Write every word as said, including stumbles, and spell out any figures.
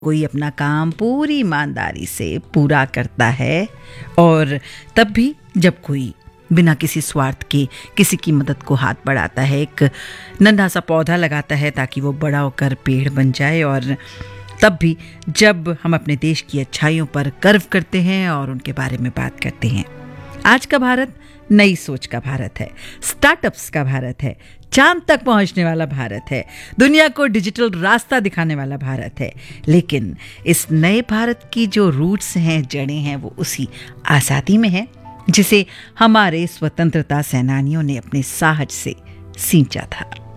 कोई अपना काम पूरी ईमानदारी से पूरा करता है और तब भी जब कोई बिना किसी स्वार्थ के किसी की मदद को हाथ बढ़ाता है, एक नन्हा सा पौधा लगाता है ताकि वो बड़ा होकर पेड़ बन जाए, और तब भी जब हम अपने देश की अच्छाइयों पर गर्व करते हैं और उनके बारे में बात करते हैं। आज का भारत नई सोच का भारत है, स्टार्टअप्स का भारत है, चांद तक पहुंचने वाला भारत है, दुनिया को डिजिटल रास्ता दिखाने वाला भारत है। लेकिन इस नए भारत की जो रूट्स हैं, जड़ें हैं, वो उसी आज़ादी में है जिसे हमारे स्वतंत्रता सेनानियों ने अपने साहस से सींचा था।